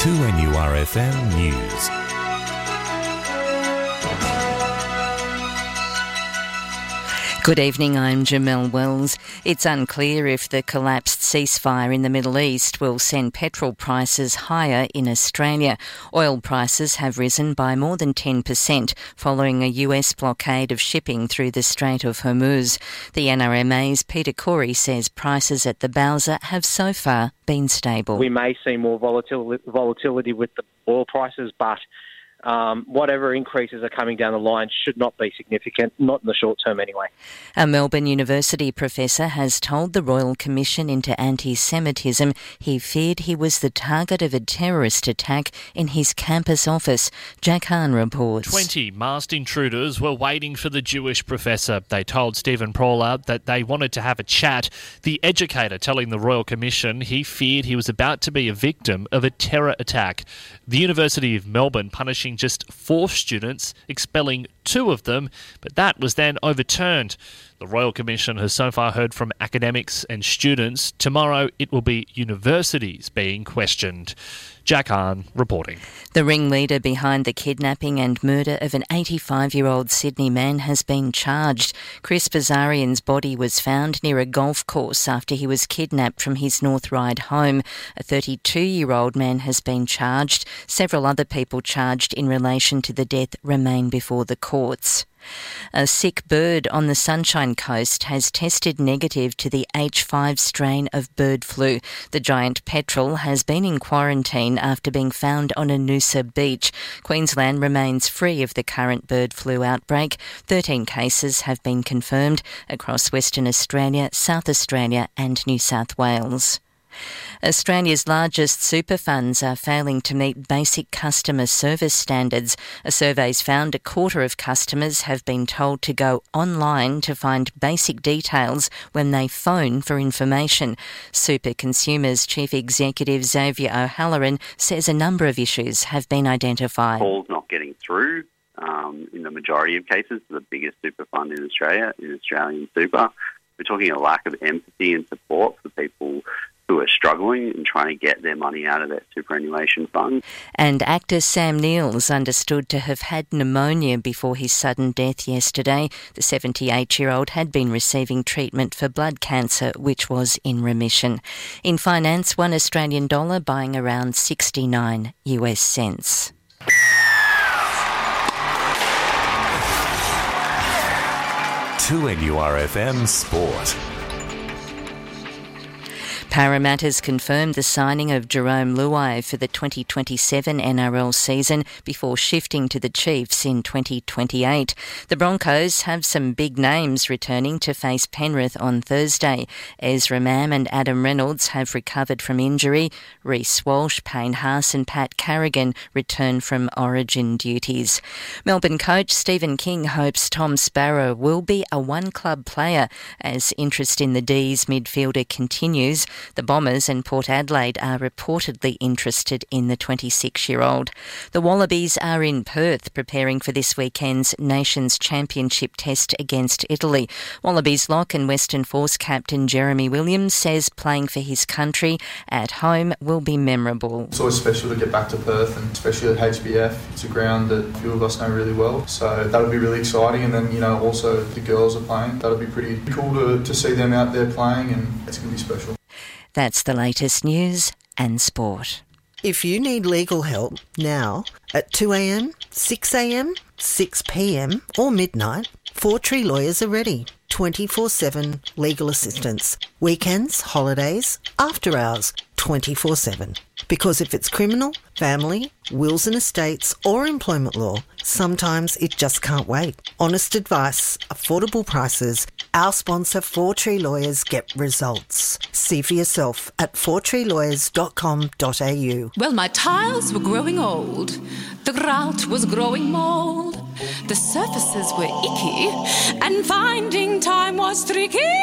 2NURFM News. Good evening, I'm Jamelle Wells. It's unclear if the collapsed ceasefire in the Middle East will send petrol prices higher in Australia. Oil prices have risen by more than 10% following a US blockade of shipping through the Strait of Hormuz. The NRMA's Peter Corey says prices at the Bowser have so far been stable. We may see more volatility with the oil prices, but whatever increases are coming down the line should not be significant, not in the short term anyway. A Melbourne University professor has told the Royal Commission into Anti-Semitism he feared he was the target of a terrorist attack in his campus office. Jack Hahn reports. 20 masked intruders were waiting for the Jewish professor. They told Stephen Prawler that they wanted to have a chat. The educator telling the Royal Commission he feared he was about to be a victim of a terror attack. The University of Melbourne punishing just 4 students, expelling 2 of them, but that was then overturned. The Royal Commission has so far heard from academics and students. Tomorrow it will be universities being questioned. Jack Hahn reporting. The ringleader behind the kidnapping and murder of an 85-year-old Sydney man has been charged. Chris Bazarian's body was found near a golf course after he was kidnapped from his North Ryde home. A 32-year-old man has been charged. Several other people charged in relation to the death remain before the courts. A sick bird on the Sunshine Coast has tested negative to the H5 strain of bird flu. The giant petrel has been in quarantine after being found on a Noosa beach. Queensland remains free of the current bird flu outbreak. 13 cases have been confirmed across Western Australia, South Australia and New South Wales. Australia's largest super funds are failing to meet basic customer service standards. A survey's found a quarter of customers have been told to go online to find basic details when they phone for information. Super Consumers Chief Executive Xavier O'Halloran says a number of issues have been identified. Calls not getting through in the majority of cases, the biggest super fund in Australia, in Australian Super. We're talking a lack of empathy and support for people who are struggling and trying to get their money out of their superannuation fund. And actor Sam Neill is understood to have had pneumonia before his sudden death yesterday. The 78-year-old had been receiving treatment for blood cancer, which was in remission. In finance, $1 Australian buying around 69 US cents. To NURFM Sport. Parramatta's confirmed the signing of Jerome Luai for the 2027 NRL season before shifting to the Chiefs in 2028. The Broncos have some big names returning to face Penrith on Thursday. Ezra Mam and Adam Reynolds have recovered from injury. Reece Walsh, Payne Haas and Pat Carrigan return from Origin duties. Melbourne coach Stephen King hopes Tom Sparrow will be a one-club player as interest in the D's midfielder continues. The Bombers and Port Adelaide are reportedly interested in the 26-year-old. The Wallabies are in Perth preparing for this weekend's Nations Championship test against Italy. Wallabies lock and Western Force captain Jeremy Williams says playing for his country at home will be memorable. It's always special to get back to Perth, and especially at HBF. It's a ground that a few of us know really well, so that'll be really exciting. And then, also the girls are playing. That'll be pretty cool to see them out there playing, and it's going to be special. That's the latest news and sport. If you need legal help now at 2 a.m, 6 a.m, 6 p.m or midnight, Four Tree Lawyers are ready. 24/7 legal assistance. Weekends, holidays, after hours, 24/7. Because if it's criminal, family, wills and estates or employment law, sometimes it just can't wait. Honest advice, affordable prices. Our sponsor, Four Tree Lawyers, get results. See for yourself at fourtreelawyers.com.au. Well, my tiles were growing old. The grout was growing mould. The surfaces were icky, and finding time was tricky.